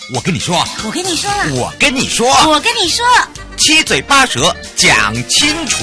我跟你说， 我跟你说了， 我跟你说， 我跟你说， 七嘴八舌讲清楚。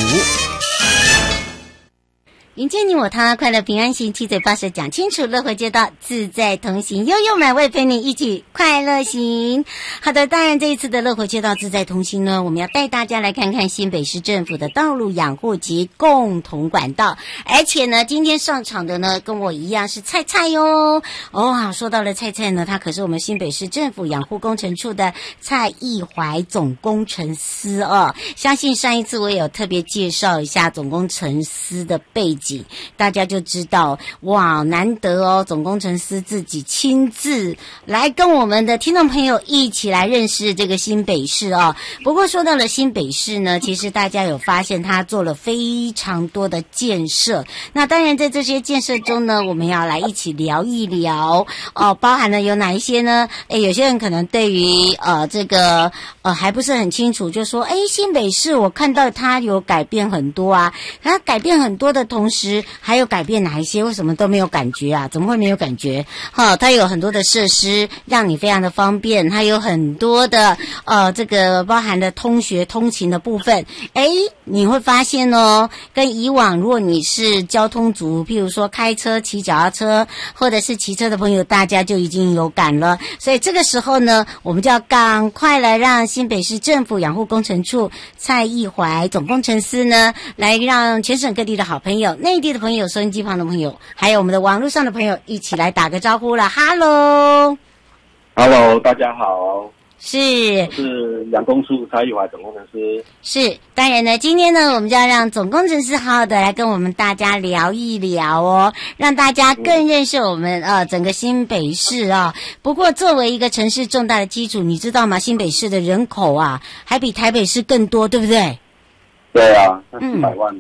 迎接你我他，快乐平安行，七嘴八舌讲清楚，乐活街道自在同行，悠悠美味陪你一起快乐行。好的，当然这一次的乐活街道自在同行呢，我们要带大家来看看新北市政府的道路养护及共同管道，而且呢，今天上场的呢，跟我一样是菜菜哟。说到了菜菜呢，他可是我们新北市政府养护工程处的蔡义怀总工程师哦。相信上一次我也有特别介绍一下总工程师的背景，大家就知道哇，难得哦，总工程师自己亲自来跟我们的听众朋友一起来认识这个新北市哦。不过说到了新北市呢，其实大家有发现他做了非常多的建设。那当然在这些建设中呢，我们要来一起聊一聊哦，包含了有哪一些呢？有些人可能对于这个还不是很清楚，就说新北市我看到它有改变很多啊，它改变很多的同时还有改变哪一些？为什么都没有感觉啊？怎么会没有感觉？它有很多的设施让你非常的方便，它有很多的这个包含的通学通勤的部分。你会发现哦，跟以往如果你是交通族，譬如说开车、骑脚踏车或者是骑车的朋友，大家就已经有感了。所以这个时候呢，我们就要赶快来让新北市政府养护工程处蔡义怀总工程师呢，来让全省各地的好朋友、内地的朋友、收音机旁的朋友，还有我们的网络上的朋友一起来打个招呼了。Hello， 大家好。我是养工处蔡义怀总工程师。 是，当然呢，今天呢，我们就要让总工程师好好的来跟我们大家聊一聊哦，让大家更认识我们整个新北市啊。不过作为一个城市重大的基础，你知道吗？新北市的人口啊，还比台北市更多，对不对？ 对啊，400万。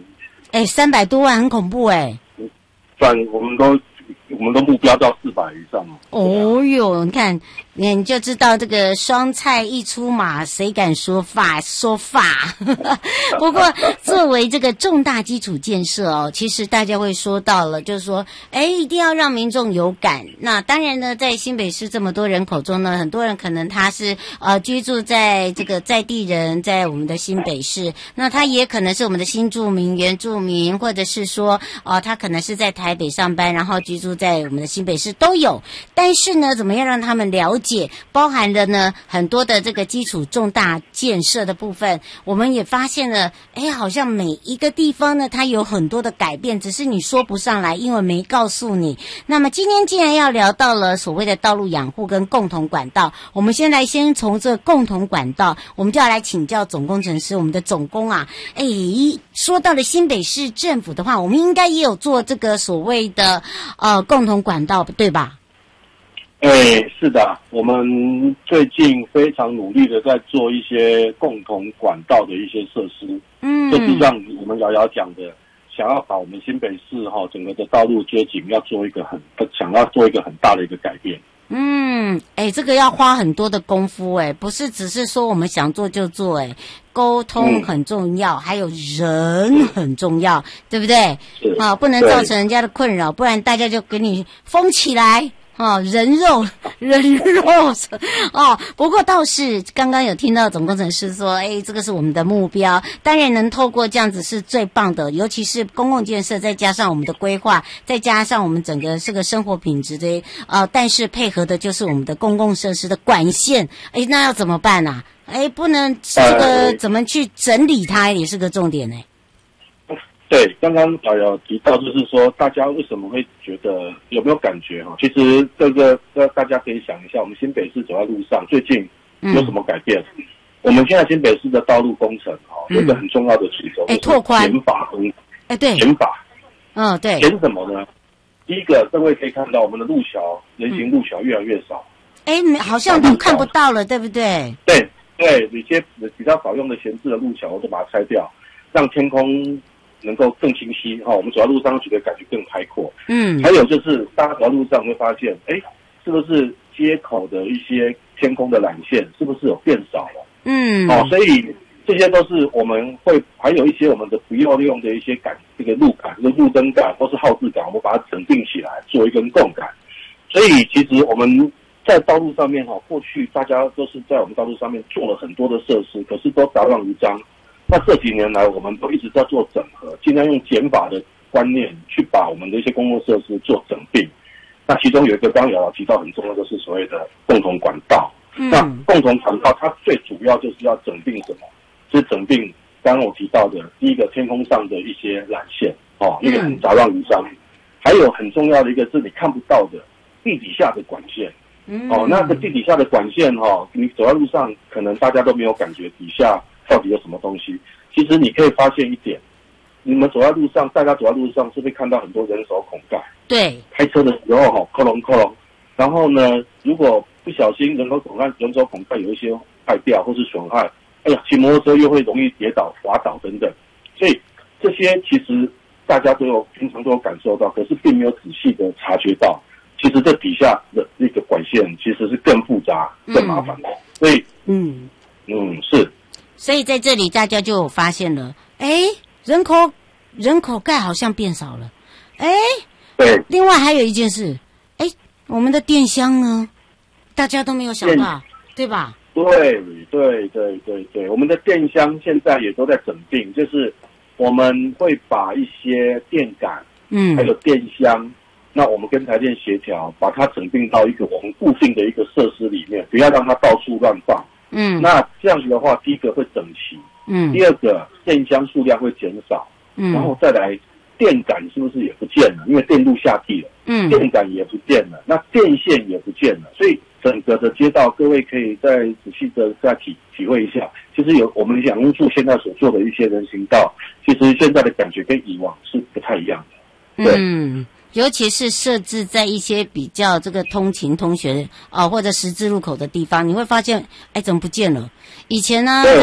300多万，很恐怖算我们都目标到400以上哟，你看，你就知道这个双菜一出马，谁敢说法？不过作为这个重大基础建设哦，其实大家会说到了，就是说，一定要让民众有感。那当然呢，在新北市这么多人口中呢，很多人可能他是居住在这个在地人，在我们的新北市，那他也可能是我们的新住民、原住民，或者是说他可能是在台北上班，然后居住在我们的新北市都有。但是呢，怎么样让他们了解，包含了呢很多的这个基础重大建设的部分，我们也发现了，好像每一个地方呢，它有很多的改变，只是你说不上来，因为没告诉你。那么今天既然要聊到了所谓的道路养护跟共同管道，我们先从这共同管道，我们就要来请教总工程师，我们的总工啊，说到了新北市政府的话，我们应该也有做这个所谓的共同管道，对吧？ 是的，我们最近非常努力的在做一些共同管道的一些设施。就是像我们瑶瑶讲的，想要把我们新北市整个的道路街景想要做一个很大的一个改变。 这个要花很多的功夫不是只是说我们想做就做沟通很重要，还有人很重要，对不对？不能造成人家的困扰，不然大家就给你封起来。人肉不过倒是刚刚有听到总工程师说，这个是我们的目标，当然能透过这样子是最棒的，尤其是公共建设，再加上我们的规划，再加上我们整个这个生活品质的但是配合的就是我们的公共设施的管线，那要怎么办啊？不能这个怎么去整理它也是个重点对，刚刚有提到，就是说大家为什么会觉得有没有感觉其实这个大家可以想一下，我们新北市走在路上最近有什么改变？我们现在新北市的道路工程有一个很重要的需求， 拓宽减法对， 减法， 对， 减什么呢？第一个，各位可以看到我们的路桥，人行路桥越来越少， 好像都看不到了，对不对？ 对，有些比较少用的闲置的路桥，我都把它拆掉，让天空能够更清晰我们走在路上觉得感觉更开阔。还有就是大家走在路上会发现，是不是街口的一些天空的缆线是不是有变少了？所以这些都是我们还有一些我们的不要用的一些这个路感、路灯感或是号志感，我们把它整定起来做一根共感。所以其实我们在道路上面过去大家都是在我们道路上面做了很多的设施，可是都杂乱无章。那这几年来，我们都一直在做整合，尽量用减法的观念去把我们的一些公共设施做整并。那其中有一个刚刚瑶提到很重要，就是所谓的共同管道。那共同管道它最主要就是要整并什么？就是整并刚刚我提到的第一个天空上的一些缆线因为很杂乱无章。还有很重要的一个是你看不到的地底下的管线。那个地底下的管线你走在路上可能大家都没有感觉底下到底有什么东西。其实你可以发现一点，你们走在路上，大家走在路上是不是看到很多人手孔盖？ 对， 开车的时候扣笼，然后呢，如果不小心人手孔盖有一些坏掉或是损害，骑摩托车又会容易跌倒、滑倒等等。所以这些其实大家平常都有感受到，可是并没有仔细的察觉到。其实这底下的那个管线其实是更复杂、更麻烦的，所以是。 所以在这里大家就有发现了，人口盖好像变少了， 对。 另外还有一件事，我们的电箱呢，大家都没有想到，对吧？ 对，我们的电箱现在也都在整并，就是我们会把一些电杆，还有电箱。那我们跟台电协调，把它整并到一个我们固定的一个设施里面，不要让它到处乱放。那这样子的话，第一个会整齐，第二个电箱数量会减少，然后再来电杆是不是也不见了？因为电路下地了，电杆也不见了，那电线也不见了，所以整个的街道，各位可以再仔细的再体会一下。其实我们养路处现在所做的一些人行道，其实现在的感觉跟以往是不太一样的。对。 尤其是设置在一些比较这个通勤通学或者十字路口的地方，你会发现，怎么不见了？以前呢，